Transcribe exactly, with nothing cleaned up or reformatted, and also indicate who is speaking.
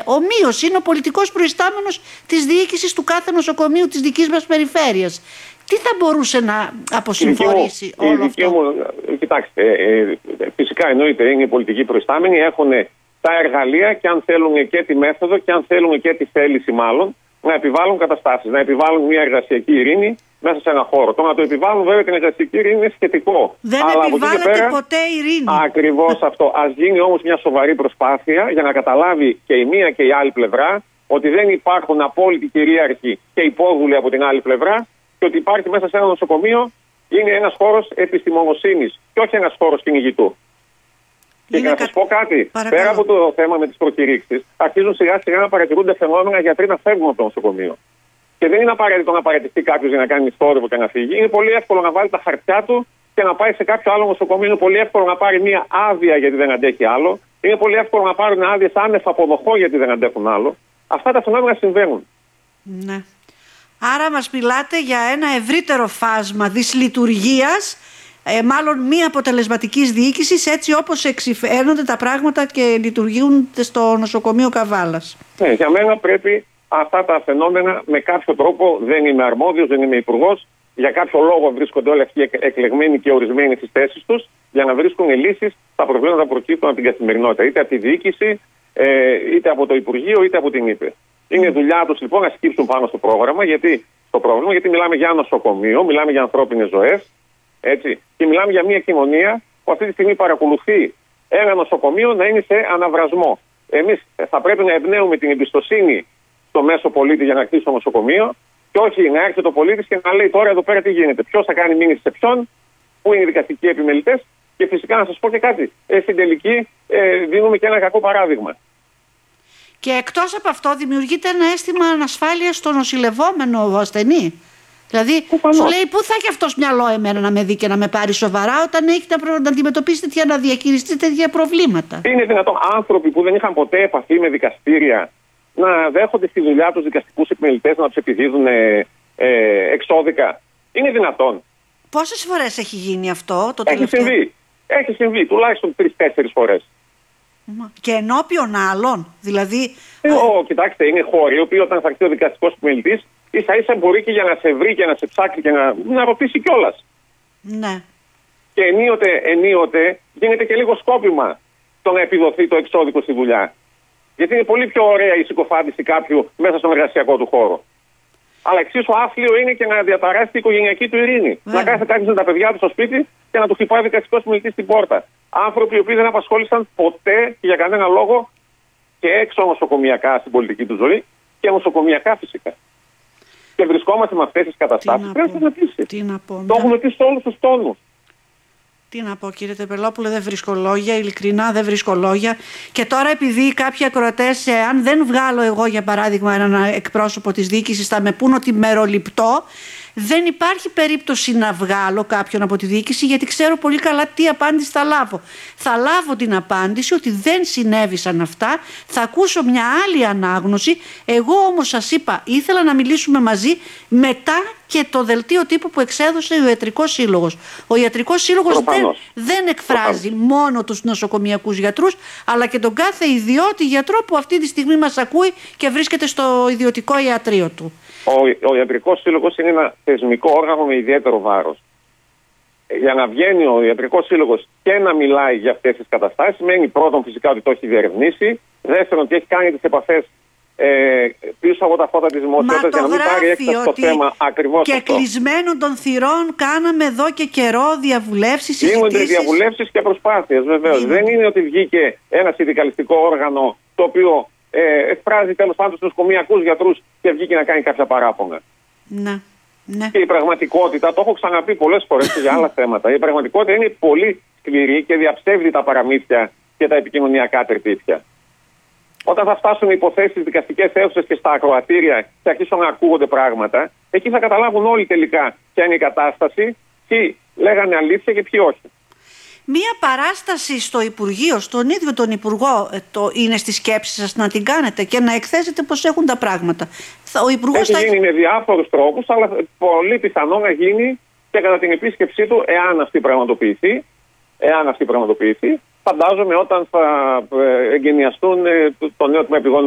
Speaker 1: ομοίως είναι ο πολιτικός προϊστάμενος της διοίκησης του κάθε νοσοκομείου της δικής μας περιφέρειας. Τι θα μπορούσε να αποσυμφορήσει
Speaker 2: μου,
Speaker 1: όλο αυτό?
Speaker 2: Μου, κοιτάξτε, ε, ε, φυσικά εννοείται είναι οι πολιτικοί προϊστάμενοι, έχουν τα εργαλεία και αν θέλουν και τη μέθοδο και αν θέλουν και τη θέληση μάλλον να επιβάλλουν καταστάσεις, να επιβάλλουν μια εργασιακή ειρήνη μέσα σε ένα χώρο. Το να το επιβάλλουν βέβαια την εργασιακή ειρήνη είναι σχετικό.
Speaker 1: Δεν
Speaker 2: αλλά
Speaker 1: επιβάλλεται
Speaker 2: πέρα,
Speaker 1: ποτέ ειρήνη.
Speaker 2: Ακριβώς αυτό. Ας γίνει όμως μια σοβαρή προσπάθεια για να καταλάβει και η μία και η άλλη πλευρά ότι δεν υπάρχουν απόλυτοι κυρίαρχοι και υπόδουλοι από την άλλη πλευρά και ότι υπάρχει μέσα σε ένα νοσοκομείο είναι ένας χώρος επιστημονοσύνης και όχι ένας χώρος κυνηγητού. Και για να κα... σας πω κάτι,
Speaker 1: Παρακαλώ.
Speaker 2: Πέρα από το θέμα με τις προκηρύξεις, αρχίζουν σιγά σιγά να παρατηρούνται φαινόμενα γιατροί να φεύγουν από το νοσοκομείο. Και δεν είναι απαραίτητο να παραιτηθεί κάποιος για να κάνει θόρυβο και να φύγει. Είναι πολύ εύκολο να βάλει τα χαρτιά του και να πάει σε κάποιο άλλο νοσοκομείο. Είναι πολύ εύκολο να πάρει μια άδεια γιατί δεν αντέχει άλλο. Είναι πολύ εύκολο να πάρουν άδειες άνευ αποδοχών γιατί δεν αντέχουν άλλο. Αυτά τα φαινόμενα συμβαίνουν.
Speaker 1: Ναι. Άρα μας μιλάτε για ένα ευρύτερο φάσμα δυσλειτουργίας, ε, μάλλον μη αποτελεσματικής διοίκησης, έτσι όπως εξηφαίνονται τα πράγματα και λειτουργούν στο νοσοκομείο Καβάλας.
Speaker 2: Ναι, για μένα πρέπει αυτά τα φαινόμενα με κάποιο τρόπο, δεν είμαι αρμόδιος, δεν είμαι υπουργός, για κάποιο λόγο βρίσκονται όλοι αυτοί εκλεγμένοι και ορισμένοι στις θέσεις τους για να βρίσκουν λύσεις στα προβλήματα που προκύπτουν από την καθημερινότητα, είτε από τη διοίκηση, είτε από το Υπουργείο, είτε από την ΥΠΕ. Είναι δουλειά τους λοιπόν να σκύψουν πάνω στο πρόγραμμα, γιατί, στο πρόβλημα, γιατί μιλάμε για νοσοκομείο, μιλάμε για ανθρώπινες ζωές, έτσι, και μιλάμε για μια κοινωνία που αυτή τη στιγμή παρακολουθεί ένα νοσοκομείο να είναι σε αναβρασμό. Εμείς θα πρέπει να εμπνέουμε την εμπιστοσύνη στο μέσο πολίτη για να κτίσει το νοσοκομείο, και όχι να έρχεται το πολίτη και να λέει τώρα εδώ πέρα τι γίνεται, ποιος θα κάνει μήνυση σε ποιον, πού είναι οι δικαστικοί επιμελητές. Και φυσικά να σας πω και κάτι, ε, στην τελική ε, δίνουμε και ένα κακό παράδειγμα.
Speaker 1: Και εκτός από αυτό δημιουργείται ένα αίσθημα ανασφάλειας στο νοσηλευόμενο ασθενή. Δηλαδή,
Speaker 2: Κουπανώς.
Speaker 1: σου λέει, πού θα έχει αυτός μυαλό εμένα να με δει και να με πάρει σοβαρά όταν έχει να, προ... να αντιμετωπίσει τέτοια, να διαχειριστεί τέτοια προβλήματα.
Speaker 2: Είναι δυνατόν άνθρωποι που δεν είχαν ποτέ επαφή με δικαστήρια να δέχονται στη δουλειά τους δικαστικούς επιμελητές να τους επιδίδουν ε, ε, εξώδικα? Είναι δυνατόν?
Speaker 1: Πόσες φορές έχει γίνει αυτό το
Speaker 2: Έχει
Speaker 1: τελευταίο?
Speaker 2: συμβεί. Έχει συμβεί τουλάχιστον τρεις-τέσσερις φορές.
Speaker 1: Και ενώπιον άλλων, δηλαδή.
Speaker 2: Ε, ο, κοιτάξτε, είναι χώροι οι οποίοι όταν θα έρθει ο δικαστικός επιμελητής, ίσα ίσα μπορεί και για να σε βρει και να σε ψάξει και να, να ρωτήσει κιόλας.
Speaker 1: Ναι.
Speaker 2: Και ενίοτε, ενίοτε γίνεται και λίγο σκόπιμα το να επιδοθεί το εξώδικο στη δουλειά. Γιατί είναι πολύ πιο ωραία η συκοφάντηση κάποιου μέσα στον εργασιακό του χώρο. Αλλά εξίσου άθλιο είναι και να διαταράσει την οικογενειακή του ειρήνη. Βέβαια. Να κάθεται κάποιος με τα παιδιά του στο σπίτι και να του χτυπάει δικαστικός επιμελητής στην πόρτα. Άνθρωποι οι οποίοι δεν απασχόλησαν ποτέ και για κανένα λόγο και έξω νοσοκομιακά στην πολιτική του ζωή και νοσοκομιακά φυσικά. Και βρισκόμαστε με αυτές τις καταστάσεις. Πρέπει να σταματήσει.
Speaker 1: Τι να πω.
Speaker 2: Το έχουμε πει σε όλους τους τόνους.
Speaker 1: Τι να πω, κύριε Τεπελόπουλε, δεν βρίσκω λόγια, ειλικρινά δεν βρίσκω λόγια. Και τώρα, επειδή κάποιοι ακροατές, αν δεν βγάλω εγώ για παράδειγμα έναν εκπρόσωπο της διοίκησης, θα με πούν ότι μεροληπτώ, δεν υπάρχει περίπτωση να βγάλω κάποιον από τη διοίκηση, γιατί ξέρω πολύ καλά τι απάντηση θα λάβω. Θα λάβω την απάντηση ότι δεν συνέβησαν αυτά, θα ακούσω μια άλλη ανάγνωση. Εγώ όμως σας είπα, ήθελα να μιλήσουμε μαζί μετά και το δελτίο τύπου που εξέδωσε ο Ιατρικός Σύλλογος. Ο Ιατρικός Σύλλογος δεν, δεν εκφράζει Προφανώς. μόνο τους νοσοκομιακούς γιατρούς, αλλά και τον κάθε ιδιώτη γιατρό που αυτή τη στιγμή μας ακούει και βρίσκεται στο ιδιωτικό ιατρείο του.
Speaker 2: Ο, ο Ιατρικός Σύλλογος είναι ένα θεσμικό όργανο με ιδιαίτερο βάρος. Για να βγαίνει ο Ιατρικός Σύλλογος και να μιλάει για αυτές τις καταστάσεις, σημαίνει πρώτον φυσικά ότι το έχει διερευνήσει, δεύτερον ότι έχει κάνει τις επαφές ε, πίσω από τα φώτα της δημοσιότητας για να μην πάρει έκταση το θέμα ακριβώς
Speaker 1: και
Speaker 2: αυτό.
Speaker 1: κλεισμένων των θυρών κάναμε εδώ και καιρό διαβουλεύσεις, συζητήσεις.
Speaker 2: Γίνονται διαβουλεύσεις και προσπάθειες βεβαίως. Δεν είναι ότι βγήκε ένα συνδικαλιστικό όργανο το οποίο ε, εκφράζει τέλος πάντων τους νοσοκομιακούς γιατρούς και βγήκε να κάνει κάποια παράπονα.
Speaker 1: Ναι. Ναι.
Speaker 2: Και η πραγματικότητα, το έχω ξαναπεί πολλές φορές και για άλλα θέματα, η πραγματικότητα είναι πολύ σκληρή και διαψεύδει τα παραμύθια και τα επικοινωνιακά τερτύπια. Όταν θα φτάσουν οι υποθέσεις στις δικαστικές αίθουσες και στα ακροατήρια και αρχίσουν να ακούγονται πράγματα, εκεί θα καταλάβουν όλοι τελικά ποια είναι η κατάσταση, ποιοι λέγανε αλήθεια και ποιοι όχι.
Speaker 1: Μία παράσταση στο Υπουργείο, στον ίδιο τον Υπουργό, το είναι στη σκέψη σας να την κάνετε και να εκθέσετε πώς έχουν τα πράγματα. Ο Υπουργός
Speaker 2: Έχει
Speaker 1: θα...
Speaker 2: γίνει με διάφορους τρόπους, αλλά πολύ πιθανό να γίνει και κατά την επίσκεψή του, εάν αυτή πραγματοποιηθεί, εάν αυτή πραγματοποιηθεί, φαντάζομαι όταν θα εγκαινιαστούν το νέο τμήμα επιγόνων